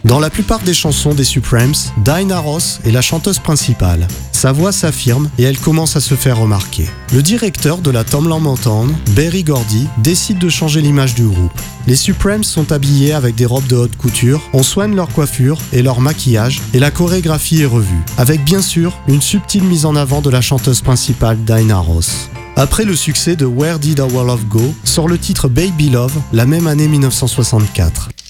Dans la plupart des chansons des Supremes, Diana Ross est la chanteuse principale. Sa voix s'affirme et elle commence à se faire remarquer. Le directeur de la Tamla Motown, Berry Gordy, décide de changer l'image du groupe. Les Supremes sont habillés avec des robes de haute couture, on soigne leur coiffure et leur maquillage et la chorégraphie est revue, avec bien sûr une subtile mise en avant de la chanteuse principale Diana Ross. Après le succès de Where Did Our Love Go, sort le titre Baby Love la même année 1964.